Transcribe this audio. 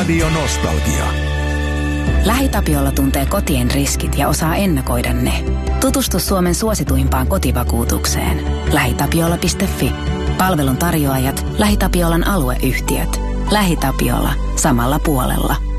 Radio Nostalgia. LähiTapiola tuntee kotien riskit ja osaa ennakoida ne. Tutustu Suomen suosituimpaan kotivakuutukseen. LähiTapiola.fi. Palvelun tarjoajat, LähiTapiolan alueyhtiöt. LähiTapiola. Samalla puolella.